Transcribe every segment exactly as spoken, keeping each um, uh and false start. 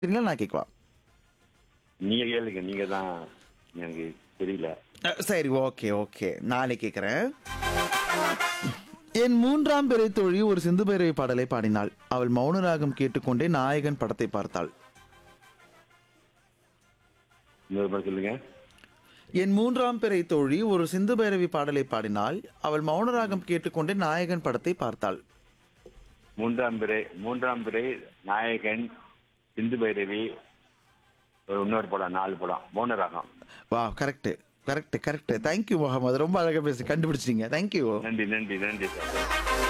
கேக்குறீங்களா நான் கேட்கவா? நீங்க கேளுங்க. நீங்க தான் எனக்கு தெரியல. அ, சரி ஓகே ஓகே நானே கேட்கிறேன். என் மூன்றாம் பிறை தோழி ஒரு சிந்து பைரவி பாடலை பாடினாள். அவள் மௌன ராகம் கேட்டுக்கொண்டே நாயகன் படத்தை பார்த்தாள். இன்னொரு முறை சொல்லுங்க. என் மூன்றாம் பிறை தோழி ஒரு சிந்து பைரவி பாடலை பாடினாள். அவள் மௌன ராகம் கேட்டுக்கொண்டே நாயகன் படத்தை பார்த்தாள். மூன்றாம் பிறை மூன்றாம் பிறை நாயகன் சிந்து பைரவி ஒரு இன்னொரு படம் நாலு படம் மௌன ராகம். வா correct correct correct thank you Mohammed, ரொம்ப அழகா பேசி கண்டுபிடிச்சிட்டீங்க. தேங்க்யூ. நன்றி நன்றி நன்றி சார்.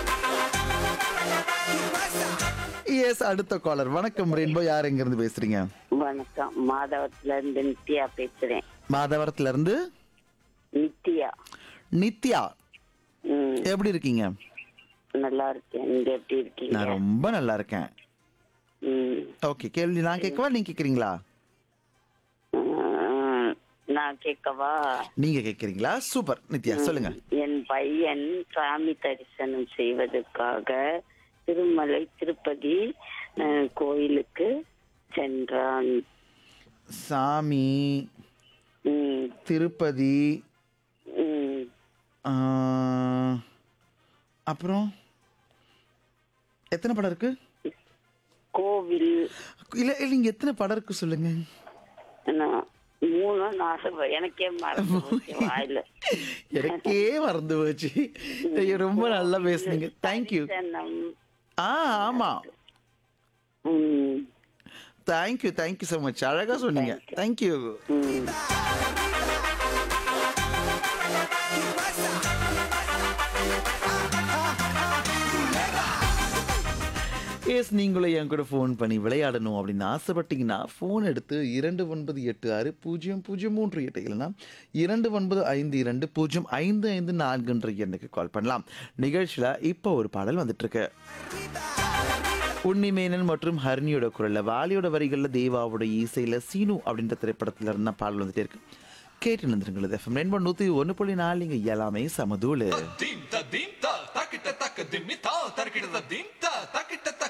எஸ், அடுத்த காலர். வணக்கம் ரெயின்போ, யார் எங்க இருந்து பேசுறீங்க? வணக்கம், மாதவத்துல இருந்து நித்யா பேசுறேன். மாதவரத்துல இருந்து நித்யா. நித்யா, ம், எப்படி இருக்கீங்க? நல்லா இருக்கேன். நீங்க எப்படி இருக்கீங்க? நான் ரொம்ப நல்லா இருக்கேன். ம், ஓகே, கேள்வி நான் கேட்கவா நீங்க கேக்குறீங்களா? ம், நான் கேட்கவா? நீங்க கேக்குறீங்களா? சூப்பர் நித்யா, சொல்லுங்க. என் பையன் சாமி தரிசனம் செய்வதற்காக திருமலை திருப்பதி அஹ், கோயிலுக்கு சென்றான். சாமி, ம், திருப்பதி, ம், ஆ, அப்புறம் எத்தனை படம் இருக்கு? கோவில். இல்ல இல்ல, நீங்க எத்தனை படம் இருக்கு சொல்லுங்க. நான் மூணு நாலு எனக்கே மறந்து போச்சு வாயில. எனக்கே மறந்து போச்சு. ஐயோ, ரொம்ப நல்லா பேசுனீங்க. தேங்க்யூ. தரிசனம். ஆ ஆமா, ம், தேங்க்யூ தேங்க்யூ ஸோ மச், அழகா சொன்னீங்க. தேங்க்யூ. ம். எஸ், நீங்களும் என் கூட ஃபோன் பண்ணி விளையாடணும் அப்படின்னு ஆசைப்பட்டீங்கன்னா ஃபோன் எடுத்து இரண்டு ஒன்பது எட்டு ஆறு பூஜ்ஜியம் பூஜ்ஜியம் மூன்று எட்டு இல்லைன்னா இரண்டு ஒன்பது ஐந்து இரண்டு பூஜ்ஜியம் ஐந்து ஐந்து நான்குன்ற எண்ணுக்கு கால் பண்ணலாம். நிகழ்ச்சியில் இப்போ ஒரு பாடல் வந்துட்டு இருக்கு. உன்னிமேனன் மற்றும் ஹரிணியோட குரல்ல, வாலியோட வரிகளில், தேவாவோட இசையில், சீனு அப்படின்ற திரைப்படத்தில் இருந்த பாடல் வந்துட்டே இருக்கு. கேட்டு நிறுத்துங்கள். எஃப்எம் ரெண்டு நூற்றி ஒன்று புள்ளி நாலு, இங்கே எல்லாமே சமதூளு. Dim ta dim ta, takita taka dim ta, tarkita dim